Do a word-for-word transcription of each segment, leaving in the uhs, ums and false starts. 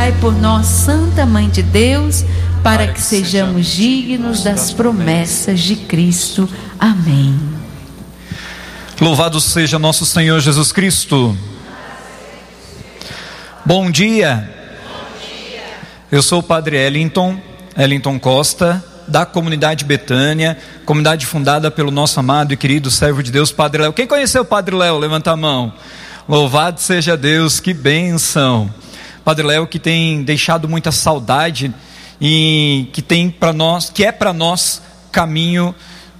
rogai por nós, Santa Mãe de Deus, para que sejamos dignos das promessas de Cristo. Amém. Louvado seja nosso Senhor Jesus Cristo. Bom dia. Eu sou o Padre Ellington, Ellington Costa, da comunidade Betânia, comunidade fundada pelo nosso amado e querido servo de Deus, Padre Léo. Quem conheceu o Padre Léo? Levanta a mão. Louvado seja Deus, que bênção. Padre Léo, que tem deixado muita saudade e que tem para nós, que é para nós caminho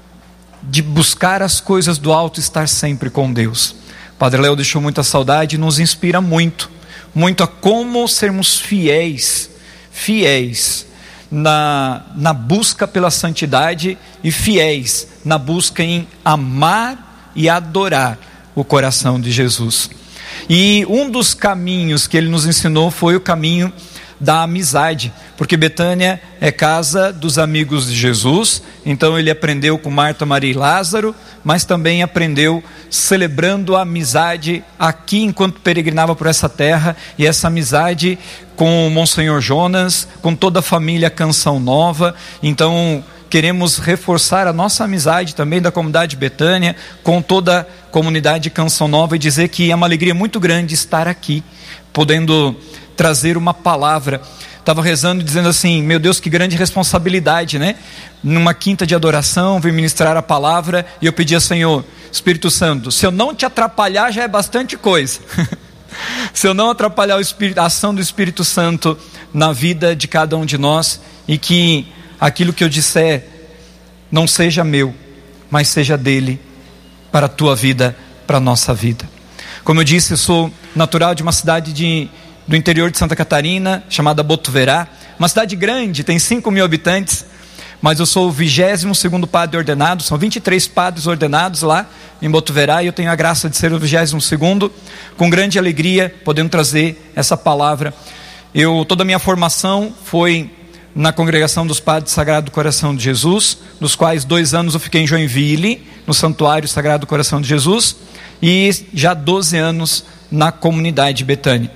de buscar as coisas do alto e estar sempre com Deus. Padre Léo deixou muita saudade e nos inspira muito, muito a como sermos fiéis, fiéis na, na busca pela santidade e fiéis na busca em amar e adorar o coração de Jesus. E um dos caminhos que ele nos ensinou foi o caminho da amizade, porque Betânia é casa dos amigos de Jesus. Então ele aprendeu com Marta, Maria e Lázaro, mas também aprendeu celebrando a amizade aqui enquanto peregrinava por essa terra, e essa amizade com o Monsenhor Jonas, com toda a família Canção Nova. Então queremos reforçar a nossa amizade também da comunidade Betânia com toda a comunidade Canção Nova e dizer que é uma alegria muito grande estar aqui, podendo trazer uma palavra. Estava rezando dizendo assim: meu Deus, que grande responsabilidade, né? Numa quinta de adoração, vir ministrar a palavra, e eu pedi ao Senhor, Espírito Santo, se eu não te atrapalhar já é bastante coisa. Se eu não atrapalhar o Espírito, a ação do Espírito Santo na vida de cada um de nós, e que aquilo que eu disser não seja meu, mas seja dele, para a tua vida, para a nossa vida. Como eu disse, eu sou natural de uma cidade de do interior de Santa Catarina, chamada Botuverá, uma cidade grande, tem cinco mil habitantes, mas eu sou o vigésimo segundo padre ordenado, são vinte e três padres ordenados lá em Botuverá, e eu tenho a graça de ser o vigésimo segundo, com grande alegria, podendo trazer essa palavra. Eu, toda a minha formação foi na congregação dos Padres Sagrado do Coração de Jesus, dos quais dois anos eu fiquei em Joinville, no Santuário Sagrado do Coração de Jesus, e já doze anos na comunidade Betânia.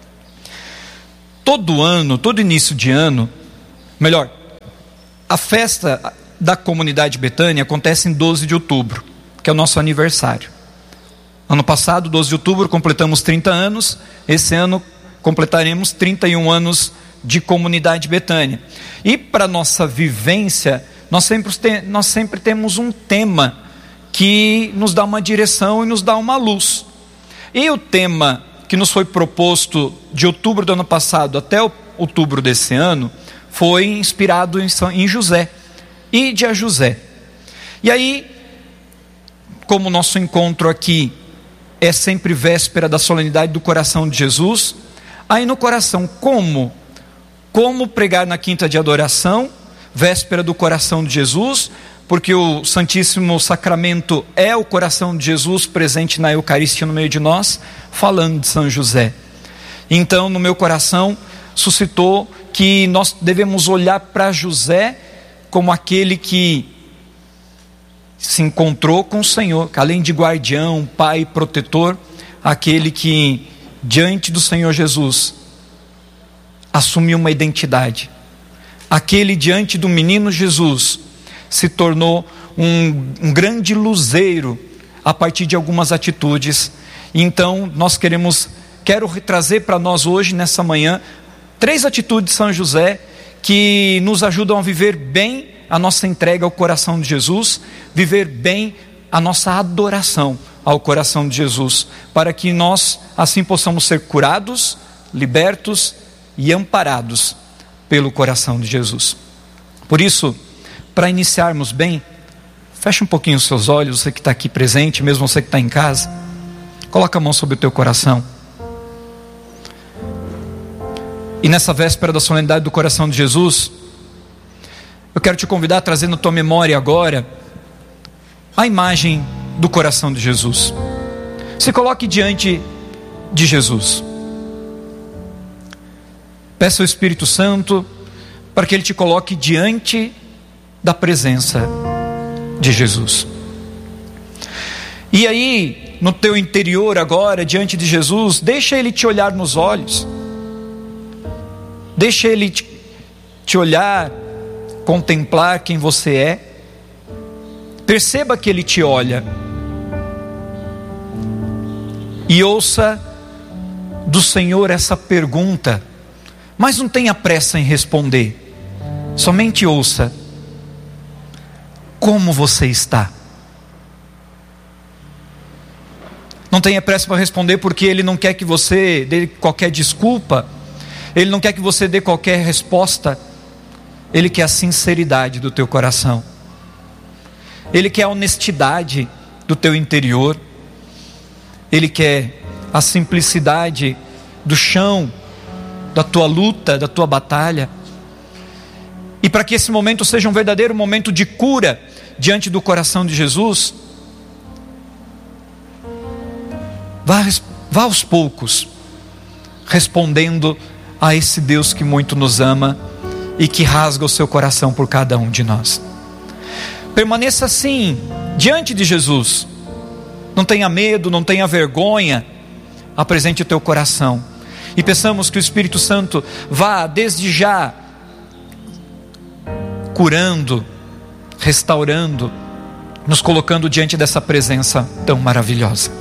Todo ano, todo início de ano, melhor, a festa da comunidade Betânia acontece em doze de outubro, que é o nosso aniversário. Ano passado, doze de outubro, completamos trinta anos, esse ano completaremos trinta e um anos de comunidade Betânia. E para nossa vivência, nós sempre, te, nós sempre temos um tema que nos dá uma direção e nos dá uma luz. E o tema que nos foi proposto de outubro do ano passado até outubro desse ano, foi inspirado em, em José, Ide a José. E aí, como o nosso encontro aqui é sempre véspera da solenidade do coração de Jesus, aí no coração, como? Como pregar na quinta de adoração, véspera do coração de Jesus, porque o Santíssimo Sacramento é o coração de Jesus presente na Eucaristia no meio de nós, falando de São José. Então no meu coração suscitou que nós devemos olhar para José como aquele que se encontrou com o Senhor, além de guardião, pai, protetor, aquele que diante do Senhor Jesus assumiu uma identidade, aquele diante do menino Jesus se tornou um, um grande luzeiro a partir de algumas atitudes. Então nós queremos, quero trazer para nós hoje, nessa manhã, três atitudes de São José que nos ajudam a viver bem a nossa entrega ao coração de Jesus, viver bem a nossa adoração ao coração de Jesus, para que nós assim possamos ser curados, libertos e amparados pelo coração de Jesus. Por isso, para iniciarmos bem, feche um pouquinho os seus olhos, você que está aqui presente, mesmo você que está em casa, coloca a mão sobre o teu coração. E nessa véspera da solenidade do coração de Jesus, eu quero te convidar a trazer na tua memória agora a imagem do coração de Jesus. Se coloque diante de Jesus. Peça ao Espírito Santo para que Ele te coloque diante da presença de Jesus. E aí, no teu interior agora, diante de Jesus, deixa Ele te olhar nos olhos. Deixa Ele te, te olhar, contemplar quem você é. Perceba que Ele te olha. E ouça do Senhor essa pergunta, mas não tenha pressa em responder. Somente ouça: como você está? Não tenha pressa para responder, porque Ele não quer que você dê qualquer desculpa, Ele não quer que você dê qualquer resposta. Ele quer a sinceridade do teu coração, Ele quer a honestidade do teu interior, Ele quer a simplicidade do chão, da tua luta, da tua batalha. E para que esse momento seja um verdadeiro momento de cura diante do coração de Jesus, vá, vá aos poucos, respondendo a esse Deus que muito nos ama e que rasga o seu coração por cada um de nós. Permaneça assim, diante de Jesus. Não tenha medo, não tenha vergonha. Apresente o teu coração. E peçamos que o Espírito Santo vá desde já curando, restaurando, nos colocando diante dessa presença tão maravilhosa.